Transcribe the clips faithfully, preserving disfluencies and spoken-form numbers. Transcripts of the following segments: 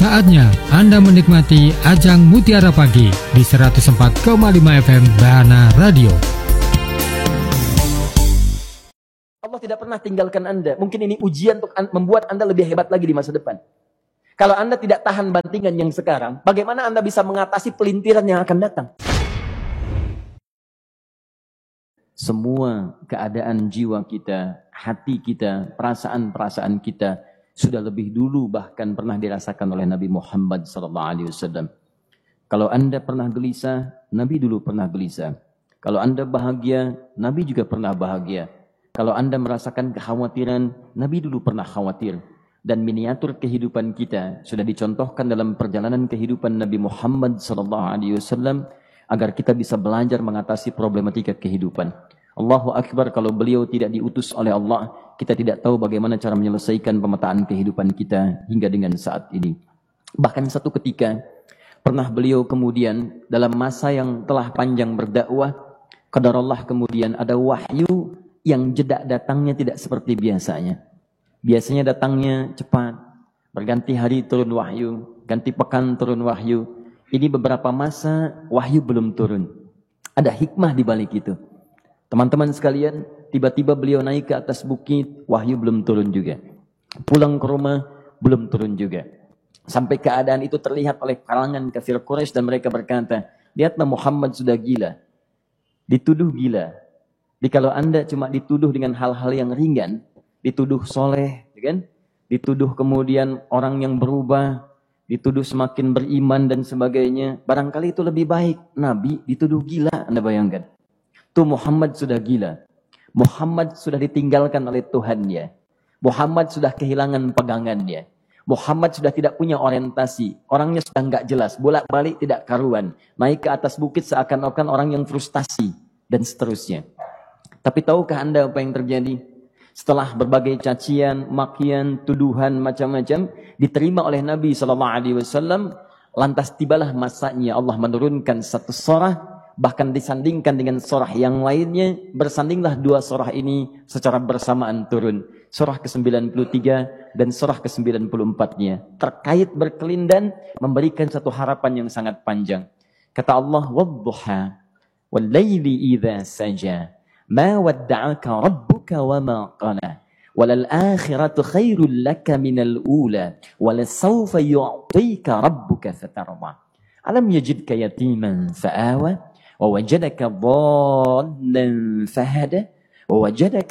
Saatnya Anda menikmati Ajang Mutiara Pagi di seratus empat koma lima F M Bahana Radio. Allah tidak pernah tinggalkan Anda. Mungkin ini ujian untuk membuat Anda lebih hebat lagi di masa depan. Kalau Anda tidak tahan bantingan yang sekarang, bagaimana Anda bisa mengatasi pelintiran yang akan datang? Semua keadaan jiwa kita, hati kita, perasaan-perasaan kita sudah lebih dulu bahkan pernah dirasakan oleh Nabi Muhammad sallallahu alaihi wasallam. Kalau Anda pernah gelisah, Nabi dulu pernah gelisah. Kalau Anda bahagia, Nabi juga pernah bahagia. Kalau Anda merasakan kekhawatiran, Nabi dulu pernah khawatir. Dan miniatur kehidupan kita sudah dicontohkan dalam perjalanan kehidupan Nabi Muhammad sallallahu alaihi wasallam agar kita bisa belajar mengatasi problematika kehidupan. Allahu Akbar, kalau beliau tidak diutus oleh Allah, kita tidak tahu bagaimana cara menyelesaikan pemetaan kehidupan kita hingga dengan saat ini. Bahkan satu ketika, pernah beliau kemudian dalam masa yang telah panjang berdakwah, qadarullah kemudian ada wahyu yang jeda datangnya tidak seperti biasanya. Biasanya datangnya cepat, berganti hari turun wahyu, ganti pekan turun wahyu. Ini beberapa masa wahyu belum turun. Ada hikmah di balik itu. Teman-teman sekalian, tiba-tiba beliau naik ke atas bukit, wahyu belum turun juga. Pulang ke rumah, belum turun juga. Sampai keadaan itu terlihat oleh kalangan kafir Quraisy dan mereka berkata, lihatlah Muhammad sudah gila. Dituduh gila. Jadi kalau Anda cuma dituduh dengan hal-hal yang ringan, dituduh soleh, kan? Dituduh kemudian orang yang berubah, dituduh semakin beriman dan sebagainya, barangkali itu lebih baik. Nabi dituduh gila, Anda bayangkan. Tuh Muhammad sudah gila. Muhammad sudah ditinggalkan oleh Tuhannya. Muhammad sudah kehilangan pegangannya. Muhammad sudah tidak punya orientasi. Orangnya sudah nggak jelas. Bolak-balik tidak karuan. Naik ke atas bukit seakan-akan orang yang frustasi. Dan seterusnya. Tapi tahukah Anda apa yang terjadi? Setelah berbagai cacian, makian, tuduhan, macam-macam. Diterima oleh Nabi shallallahu alaihi wasallam. Lantas tibalah masanya Allah menurunkan satu surah. Bahkan disandingkan dengan surah yang lainnya, bersandinglah dua surah ini secara bersamaan turun. Surah ke sembilan puluh tiga dan surah ke sembilan puluh empat-nya. Terkait berkelindan, memberikan satu harapan yang sangat panjang. Kata Allah, وَالضُّحَى وَاللَّيْلِ إِذَا سَجَى مَا وَدَّعَكَ رَبُّكَ وَمَا قَلَى وَلَلْآخِرَةُ خَيْرٌ لَكَ مِنَ الْأُولَى وَلَسَوْفَ يُعْطِيكَ رَبُّكَ فَتَرْضَى أَلَمْ يَجِدْكَ يَتِيمًا فَآوَى وَوَجَدَكَ ضَالًّا فَهَدَى وَوَجَدَكَ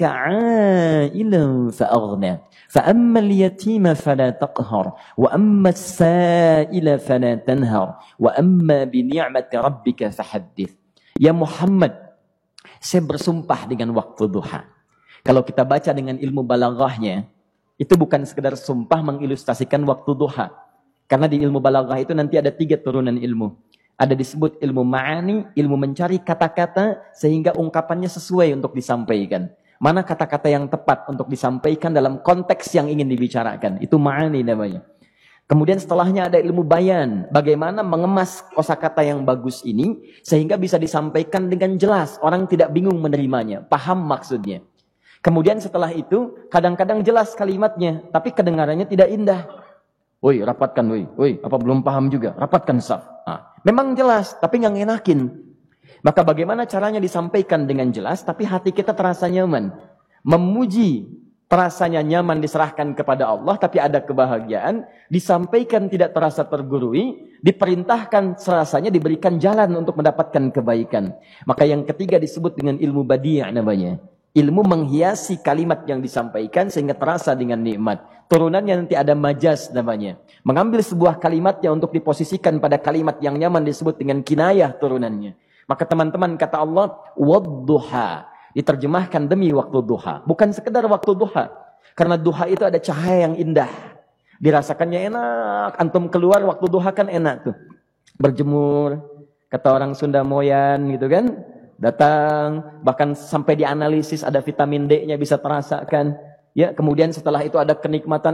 عَائِلًا فَأَغْنَى فَأَمَّا الْيَتِيمَ فَلَا تَقْهَرْ وَأَمَّا السَّائِلَ فَلَا تَنْهَرْ وَأَمَّا بِنِعْمَةِ رَبِّكَ فَحَدِّثْ. Ya Muhammad, saya bersumpah dengan waktu duha. Kalau kita baca dengan ilmu balaghahnya, itu bukan sekedar sumpah mengilustrasikan waktu duha. Karena di ilmu balaghah itu nanti ada tiga turunan ilmu. Ada disebut ilmu ma'ani, ilmu mencari kata-kata sehingga ungkapannya sesuai untuk disampaikan. Mana kata-kata yang tepat untuk disampaikan dalam konteks yang ingin dibicarakan. Itu ma'ani namanya. Kemudian setelahnya ada ilmu bayan. Bagaimana mengemas kosakata yang bagus ini sehingga bisa disampaikan dengan jelas. Orang tidak bingung menerimanya, paham maksudnya. Kemudian setelah itu kadang-kadang jelas kalimatnya, tapi kedengarannya tidak indah. Woi, rapatkan, woi, woi, apa belum paham juga? Rapatkan saf. Nah, memang jelas, tapi nggak ngenakin. Maka bagaimana caranya disampaikan dengan jelas, tapi hati kita terasa nyaman. Memuji, terasanya nyaman diserahkan kepada Allah, tapi ada kebahagiaan. Disampaikan tidak terasa tergurui, diperintahkan serasanya diberikan jalan untuk mendapatkan kebaikan. Maka yang ketiga disebut dengan ilmu badi' namanya. Ilmu menghiasi kalimat yang disampaikan sehingga terasa dengan nikmat. Turunannya nanti ada majaz namanya. Mengambil sebuah kalimatnya untuk diposisikan pada kalimat yang nyaman disebut dengan kinayah turunannya. Maka teman-teman kata Allah, wadduha. Diterjemahkan demi waktu duha. Bukan sekedar waktu duha. Karena duha itu ada cahaya yang indah. Dirasakannya enak. Antum keluar waktu duha kan enak tuh. Berjemur. Kata orang Sunda Moyan gitu kan. Datang, bahkan sampai dianalisis ada vitamin D-nya bisa terasakan. Ya, kemudian setelah itu ada kenikmatan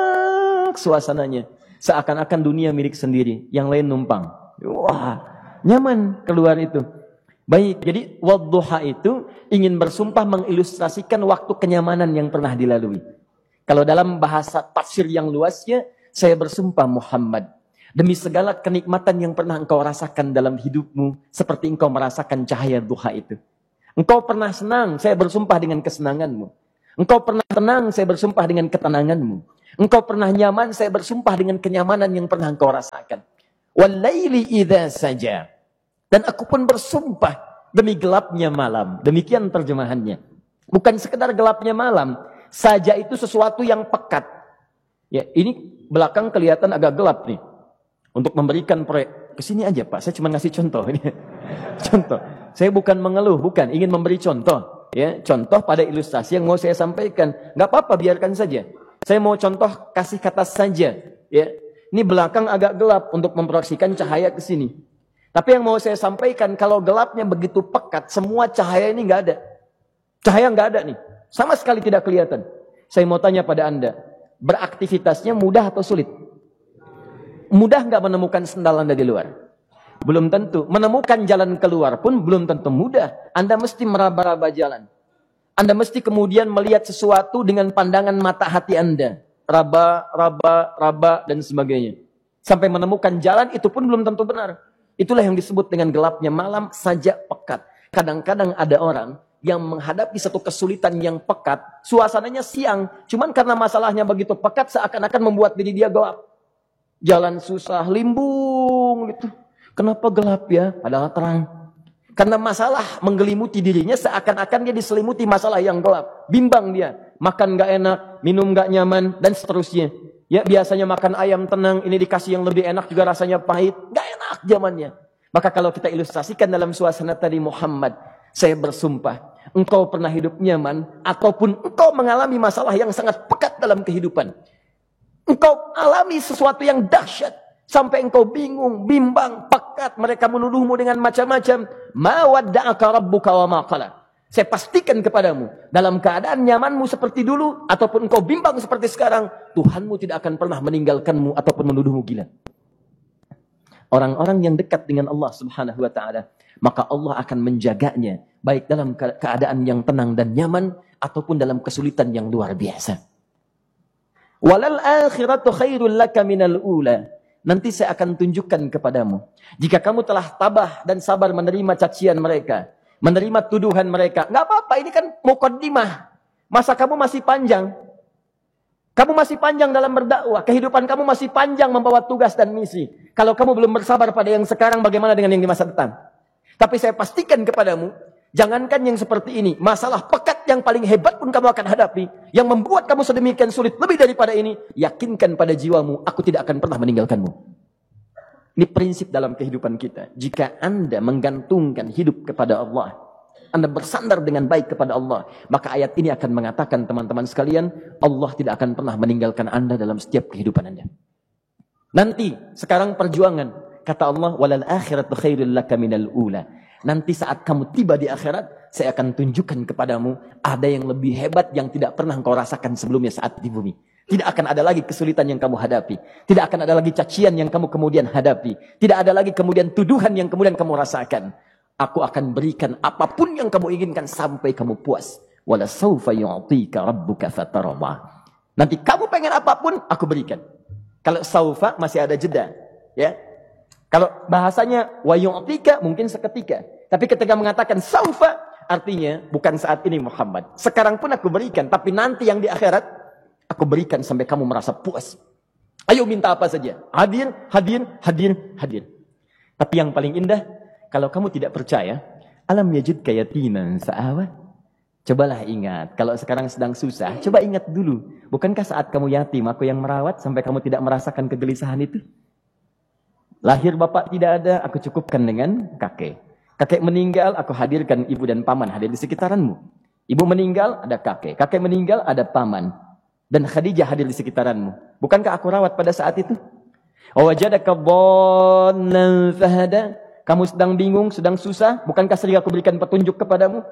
enak suasananya. Seakan-akan dunia milik sendiri, yang lain numpang. Wah, nyaman keluar itu. Baik, jadi wadduha itu ingin bersumpah mengilustrasikan waktu kenyamanan yang pernah dilalui. Kalau dalam bahasa tafsir yang luasnya, saya bersumpah Muhammad, demi segala kenikmatan yang pernah engkau rasakan dalam hidupmu, seperti engkau merasakan cahaya duha itu. Engkau pernah senang, saya bersumpah dengan kesenanganmu. Engkau pernah tenang, saya bersumpah dengan ketenanganmu. Engkau pernah nyaman, saya bersumpah dengan kenyamanan yang pernah engkau rasakan. Walaili idza saja. Dan aku pun bersumpah demi gelapnya malam. Demikian terjemahannya. Bukan sekedar gelapnya malam. Saja itu sesuatu yang pekat. Ya, ini belakang kelihatan agak gelap nih. Untuk memberikan proyek. Kesini aja Pak, saya cuma ngasih contoh. Contoh. Saya bukan mengeluh, bukan. Ingin memberi contoh. Ya, contoh pada ilustrasi yang mau saya sampaikan. Nggak apa-apa, biarkan saja. Saya mau contoh kasih kata saja. Ya, ini belakang agak gelap untuk memproyeksikan cahaya ke sini. Tapi yang mau saya sampaikan, kalau gelapnya begitu pekat, semua cahaya ini nggak ada. Cahaya nggak ada nih. Sama sekali tidak kelihatan. Saya mau tanya pada Anda, beraktivitasnya mudah atau sulit? Mudah nggak menemukan sendal Anda di luar? Belum tentu. Menemukan jalan keluar pun belum tentu mudah. Anda mesti meraba-raba jalan. Anda mesti kemudian melihat sesuatu dengan pandangan mata hati Anda. Raba, raba, raba, dan sebagainya. Sampai menemukan jalan itu pun belum tentu benar. Itulah yang disebut dengan gelapnya malam saja pekat. Kadang-kadang ada orang yang menghadapi satu kesulitan yang pekat. Suasananya siang. Cuman karena masalahnya begitu pekat seakan-akan membuat diri dia gelap. Jalan susah, limbung gitu. Kenapa gelap ya? Padahal terang. Karena masalah menggelimuti dirinya seakan-akan dia diselimuti masalah yang gelap. Bimbang dia. Makan gak enak, minum gak nyaman, dan seterusnya. Ya biasanya makan ayam tenang, ini dikasih yang lebih enak juga rasanya pahit. Gak enak zamannya. Maka kalau kita ilustrasikan dalam suasana tadi Muhammad, saya bersumpah, engkau pernah hidup nyaman, ataupun engkau mengalami masalah yang sangat pekat dalam kehidupan. Engkau alami sesuatu yang dahsyat. Sampai engkau bingung, bimbang, pekat. Mereka menuduhmu dengan macam-macam. Ma wadda'aka rabbuka wa ma qala. Saya pastikan kepadamu. Dalam keadaan nyamanmu seperti dulu. Ataupun engkau bimbang seperti sekarang. Tuhanmu tidak akan pernah meninggalkanmu. Ataupun menuduhmu gila. Orang-orang yang dekat dengan Allah subhanahu wa ta'ala. Maka Allah akan menjaganya. Baik dalam keadaan yang tenang dan nyaman. Ataupun dalam kesulitan yang luar biasa. Walal akhiratu khairul laka minal ula. Nanti saya akan tunjukkan kepadamu. Jika kamu telah tabah dan sabar menerima cacian mereka. Menerima tuduhan mereka. Nggak apa-apa, ini kan muqaddimah. Masa kamu masih panjang. Kamu masih panjang dalam berdakwah. Kehidupan kamu masih panjang membawa tugas dan misi. Kalau kamu belum bersabar pada yang sekarang, bagaimana dengan yang di masa depan? Tapi saya pastikan kepadamu, jangankan yang seperti ini. Masalah pekat yang paling hebat pun kamu akan hadapi. Yang membuat kamu sedemikian sulit. Lebih daripada ini. Yakinkan pada jiwamu. Aku tidak akan pernah meninggalkanmu. Ini prinsip dalam kehidupan kita. Jika Anda menggantungkan hidup kepada Allah. Anda bersandar dengan baik kepada Allah. Maka ayat ini akan mengatakan teman-teman sekalian. Allah tidak akan pernah meninggalkan Anda dalam setiap kehidupan Anda. Nanti. Sekarang perjuangan. Kata Allah. Walal akhiratu khairul laka minal ula. Nanti saat kamu tiba di akhirat, saya akan tunjukkan kepadamu ada yang lebih hebat yang tidak pernah engkau rasakan sebelumnya saat di bumi. Tidak akan ada lagi kesulitan yang kamu hadapi. Tidak akan ada lagi cacian yang kamu kemudian hadapi. Tidak ada lagi kemudian tuduhan yang kemudian kamu rasakan. Aku akan berikan apapun yang kamu inginkan sampai kamu puas. Wala sawfa yu'tika rabbuka fatarda. Nanti kamu pengen apapun, aku berikan. Kalau sawfa masih ada jeda, ya. Kalau bahasanya wa yu'tika mungkin seketika. Tapi ketika mengatakan saufa artinya bukan saat ini Muhammad. Sekarang pun aku berikan, tapi nanti yang di akhirat aku berikan sampai kamu merasa puas. Ayo minta apa saja. Hadir, hadir, hadir, hadir. Tapi yang paling indah, kalau kamu tidak percaya, alam yajidka yatiman fa'awa. Cobalah ingat, kalau sekarang sedang susah, coba ingat dulu. Bukankah saat kamu yatim aku yang merawat sampai kamu tidak merasakan kegelisahan itu? Lahir bapak tidak ada, aku cukupkan dengan kakek. Kakek meninggal, aku hadirkan ibu dan paman hadir di sekitaranmu. Ibu meninggal, ada kakek. Kakek meninggal, ada paman. Dan Khadijah hadir di sekitaranmu. Bukankah aku rawat pada saat itu? Wajadaka dhallan fahada. Kamu sedang bingung, sedang susah. Bukankah sering aku berikan petunjuk kepadamu?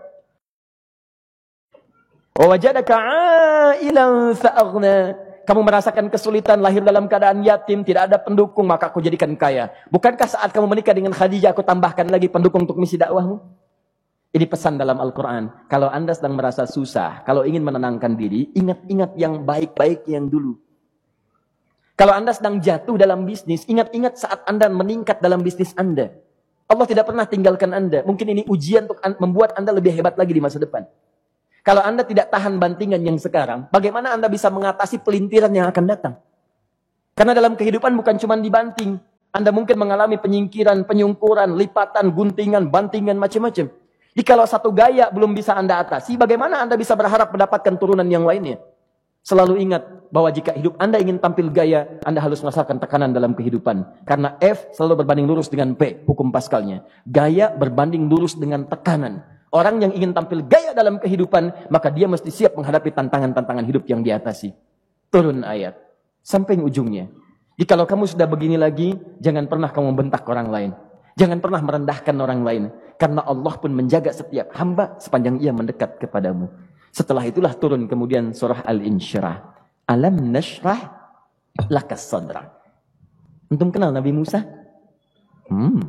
Wajadaka ailan fa'aghna. Kamu merasakan kesulitan, lahir dalam keadaan yatim, tidak ada pendukung, maka aku jadikan kaya. Bukankah saat kamu menikah dengan Khadijah, aku tambahkan lagi pendukung untuk misi dakwahmu? Ini pesan dalam Al-Quran. Kalau Anda sedang merasa susah, kalau ingin menenangkan diri, ingat-ingat yang baik-baik yang dulu. Kalau Anda sedang jatuh dalam bisnis, ingat-ingat saat Anda meningkat dalam bisnis Anda. Allah tidak pernah tinggalkan Anda. Mungkin ini ujian untuk membuat Anda lebih hebat lagi di masa depan. Kalau Anda tidak tahan bantingan yang sekarang, bagaimana Anda bisa mengatasi pelintiran yang akan datang? Karena dalam kehidupan bukan cuma dibanting. Anda mungkin mengalami penyingkiran, penyungkuran, lipatan, guntingan, bantingan, macam-macam. Jadi kalau satu gaya belum bisa Anda atasi, bagaimana Anda bisa berharap mendapatkan turunan yang lainnya? Selalu ingat bahwa jika hidup Anda ingin tampil gaya, Anda harus merasakan tekanan dalam kehidupan. Karena F selalu berbanding lurus dengan P, hukum Pascalnya. Gaya berbanding lurus dengan tekanan. Orang yang ingin tampil gaya dalam kehidupan, maka dia mesti siap menghadapi tantangan-tantangan hidup yang diatasi. Turun ayat. Sampai ujungnya. Jadi kalau kamu sudah begini lagi, jangan pernah kamu membentak orang lain. Jangan pernah merendahkan orang lain. Karena Allah pun menjaga setiap hamba sepanjang ia mendekat kepadamu. Setelah itulah turun kemudian surah Al-Insyirah. Alam nashrah lakas sadra. Antum kenal Nabi Musa? Hmm.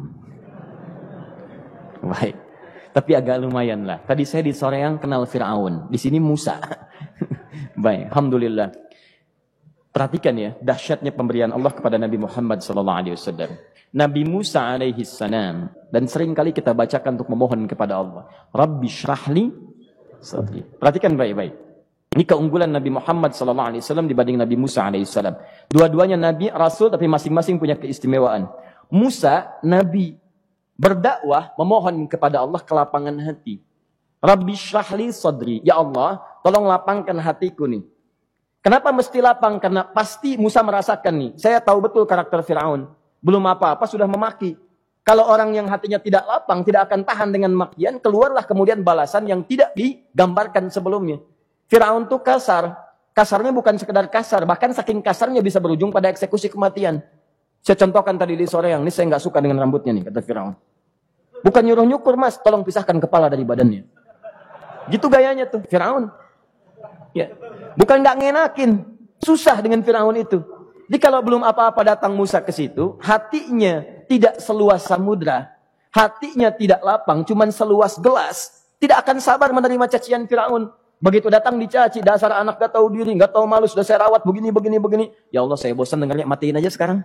Baik. Tapi agak lumayan lah. Tadi saya di Soreang kenal Fir'aun. Di sini Musa. Baik. Alhamdulillah. Perhatikan ya, dahsyatnya pemberian Allah kepada Nabi Muhammad sallallahu alaihi wasallam. Nabi Musa alaihi salam, dan sering kali kita bacakan untuk memohon kepada Allah. Rabbi syrahli sadri. Perhatikan baik-baik. Ini keunggulan Nabi Muhammad sallallahu alaihi wasallam dibanding Nabi Musa alaihi salam. Dua-duanya Nabi, Rasul, tapi masing-masing punya keistimewaan. Musa, Nabi, berdakwah, memohon kepada Allah kelapangan hati. Rabbi syrahli sadri. Ya Allah, tolong lapangkan hatiku nih. Kenapa mesti lapang? Karena pasti Musa merasakan nih. Saya tahu betul karakter Fir'aun. Belum apa-apa sudah memaki. Kalau orang yang hatinya tidak lapang, tidak akan tahan dengan makian, keluarlah kemudian balasan yang tidak digambarkan sebelumnya. Fir'aun itu kasar. Kasarnya bukan sekedar kasar. Bahkan saking kasarnya bisa berujung pada eksekusi kematian. Saya contohkan tadi di sore yang ini, saya nggak suka dengan rambutnya nih, kata Fir'aun. Bukan nyuruh nyukur mas, tolong pisahkan kepala dari badannya. Gitu gayanya tuh, Fir'aun. Ya. Bukan nggak ngenakin, susah dengan Fir'aun itu. Jadi kalau belum apa-apa datang Musa ke situ, hatinya tidak seluas samudra, hatinya tidak lapang, cuman seluas gelas, tidak akan sabar menerima cacian Fir'aun. Begitu datang dicaci, dasar anak gak tahu diri, gak tahu malu, sudah saya rawat begini, begini, begini. Ya Allah, saya bosan dengarnya, matiin aja sekarang.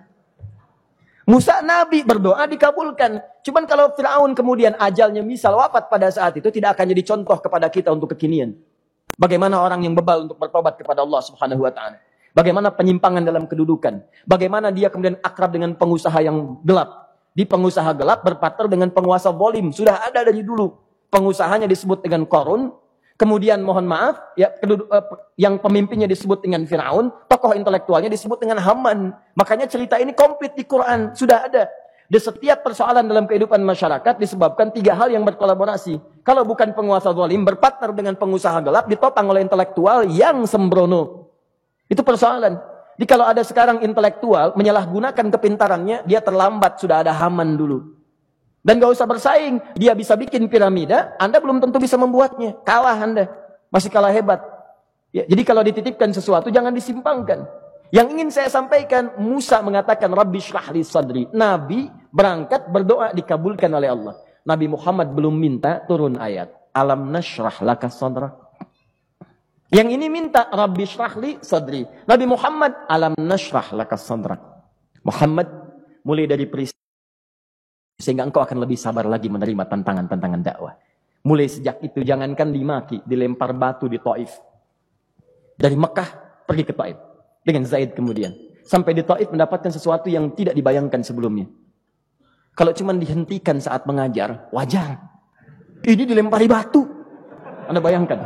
Musa Nabi berdoa dikabulkan. Cuman kalau Fir'aun kemudian ajalnya misal wafat pada saat itu, tidak akan jadi contoh kepada kita untuk kekinian. Bagaimana orang yang bebal untuk bertobat kepada Allah Subhanahu wa taala. Bagaimana penyimpangan dalam kedudukan. Bagaimana dia kemudian akrab dengan pengusaha yang gelap. Di pengusaha gelap berpartner dengan penguasa zalim. Sudah ada dari dulu. Pengusahanya disebut dengan Qarun. Kemudian mohon maaf, ya, keduduk, eh, yang pemimpinnya disebut dengan Fir'aun. Tokoh intelektualnya disebut dengan Haman. Makanya cerita ini komplit di Quran. Sudah ada. Di setiap persoalan dalam kehidupan masyarakat disebabkan tiga hal yang berkolaborasi. Kalau bukan penguasa zalim berpartner dengan pengusaha gelap ditopang oleh intelektual yang sembrono. Itu persoalan. Jadi kalau ada sekarang intelektual menyalahgunakan kepintarannya, dia terlambat, sudah ada Haman dulu. Dan gak usah bersaing, dia bisa bikin piramida, Anda belum tentu bisa membuatnya. Kalah Anda, masih kalah hebat. Ya, jadi kalau dititipkan sesuatu jangan disimpangkan. Yang ingin saya sampaikan, Musa mengatakan, Rabbi syrahli sadri. Nabi berangkat berdoa dikabulkan oleh Allah. Nabi Muhammad belum minta turun ayat. Alam nashrah laka sadra. Yang ini minta, Rabbi syrahli sadri. Nabi Muhammad, alam nashrah laka sadra. Muhammad, mulai dari peristiwa, sehingga engkau akan lebih sabar lagi menerima tantangan-tantangan dakwah. Mulai sejak itu, jangankan dimaki, dilempar batu di Taif. Dari Mekah, pergi ke Taif. Dengan Zaid kemudian. Sampai di Taif mendapatkan sesuatu yang tidak dibayangkan sebelumnya. Kalau cuma dihentikan saat mengajar, wajar. Ini dilempari batu. Anda bayangkan.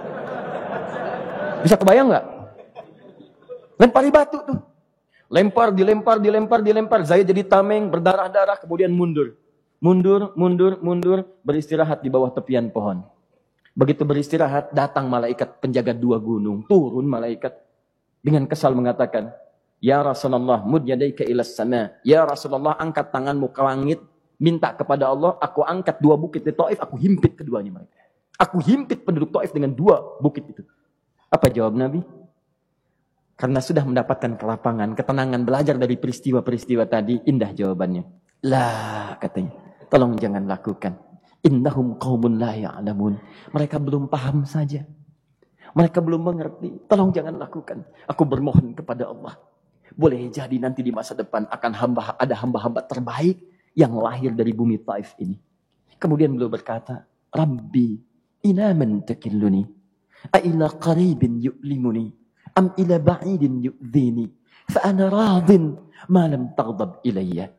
Bisa kebayang nggak? Lempari batu tuh. Lempar, dilempar, dilempar, dilempar. Zaid jadi tameng, berdarah-darah, kemudian mundur. Mundur, mundur, mundur, beristirahat di bawah tepian pohon. Begitu beristirahat, datang malaikat penjaga dua gunung. Turun malaikat. Dengan kesal mengatakan, Ya Rasulullah, mud yadaika ilas sama. Ya Rasulullah, angkat tanganmu ke langit. Minta kepada Allah, aku angkat dua bukit di Taif, aku himpit keduanya mereka. Aku himpit penduduk Taif dengan dua bukit itu. Apa jawab Nabi? Karena sudah mendapatkan kelapangan, ketenangan, belajar dari peristiwa-peristiwa tadi, indah jawabannya. Lah, katanya, tolong jangan lakukan. Innahum qaumun la ya'lamun. Mereka belum paham saja. Mereka belum mengerti. Tolong jangan lakukan. Aku bermohon kepada Allah. Boleh jadi nanti di masa depan akan hamba ada hamba-hamba terbaik yang lahir dari bumi Taif ini. Kemudian beliau berkata, Rabbi, ila man takilluni, a ila qaribin yu'limuni, am ila ba'idin yu'dhini, fa ana radin ma lam taghdab ilayya.